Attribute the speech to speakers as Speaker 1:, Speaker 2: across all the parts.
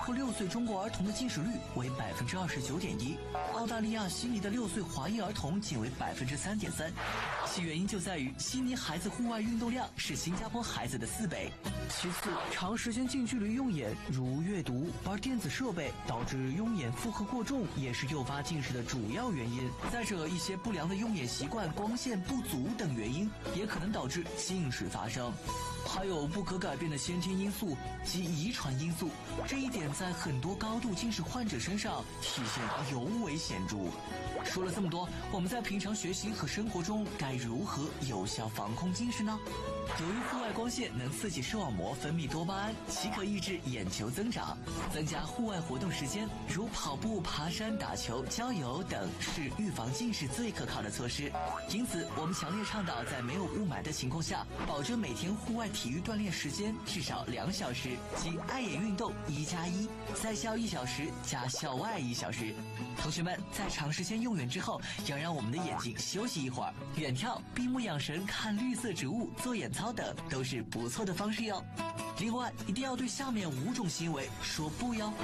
Speaker 1: 和6岁中国儿童的近视率为29.1%，澳大利亚悉尼的6岁华裔儿童仅为3.3%。其原因就在于悉尼孩子户外运动量是新加坡孩子的4倍。其次，长时间近距离用眼，如阅读、玩电子设备，导致用眼负荷过重，也是诱发近视的主要原因。再者，一些不良的用眼习惯、光线不足等原因，也可能导致近视发生。还有不可改变的先天因素及遗传因素，这一点在很多高度近视患者身上体现尤为显著。说了这么多，我们在平常学习和生活中该如何有效防控近视呢？由于户外光线能刺激视网膜分泌多巴胺，其可抑制眼球增长。增加户外活动时间，如跑步、爬山、打球、郊游等，是预防近视最可靠的措施。因此，我们强烈倡导在没有雾霾的情况下，保证每天户外体育锻炼时间至少2小时，即爱眼运动1+1，在校1小时加校外1小时。同学们，在长时间用眼之后，要让我们的眼睛休息一会儿，远眺、闭目养神、看绿色植物、做眼操等，都是不错的方式哟。另外，一定要对下面5种行为说不哟。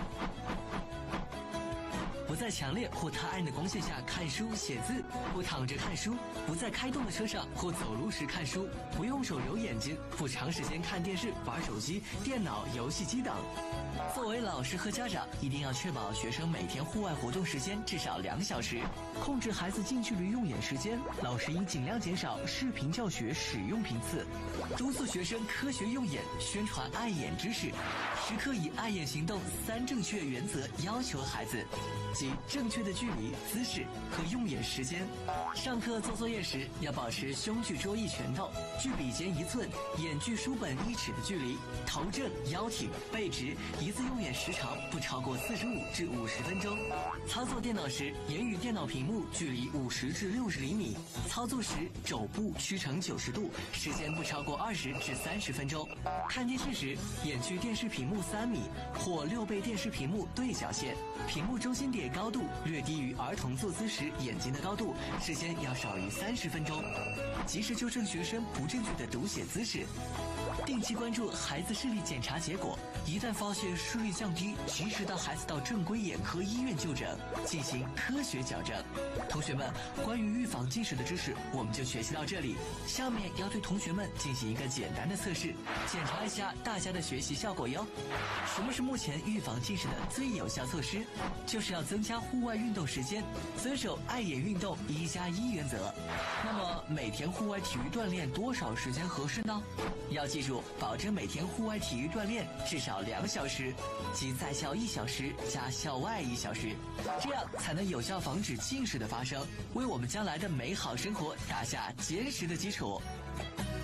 Speaker 1: 不在强烈或太暗的光线下看书写字，不躺着看书，不在开动的车上或走路时看书，不用手揉眼睛，不长时间看电视、玩手机、电脑、游戏机等。作为老师和家长，一定要确保学生每天户外活动时间至少2小时，控制孩子近距离用眼时间。老师应尽量减少视频教学使用频次，督促学生科学用眼，宣传爱眼知识，时刻以爱眼行动3正确原则要求孩子，即正确的距离、姿势和用眼时间。上课做作业时，要保持胸距桌椅拳头，距笔尖1寸，眼距书本1尺的距离，头正腰挺背直，一次用眼时长不超过45至50分钟。操作电脑时，眼与电脑屏幕距离50至60厘米，操作时肘部屈成90度，时间不超过20至30分钟。看电视时，眼距电视屏幕3米或6倍电视屏幕对角线，屏幕中心点高度略低于儿童坐姿时眼睛的高度，时间要少于30分钟。及时纠正学生不正确的读写姿势。定期关注孩子视力检查结果，一旦发现视力降低，及时带孩子到正规眼科医院就诊，进行科学矫正。同学们，关于预防近视的知识我们就学习到这里，下面要对同学们进行一个简单的测试，检查一下大家的学习效果哟。什么是目前预防近视的最有效措施？就是要增加户外运动时间，遵守爱眼运动1+1原则。那么每天户外体育锻炼多少时间合适呢？要记住，保证每天户外体育锻炼至少2小时，即在校1小时加校外1小时，这样才能有效防止近视的发生，为我们将来的美好生活打下坚实的基础。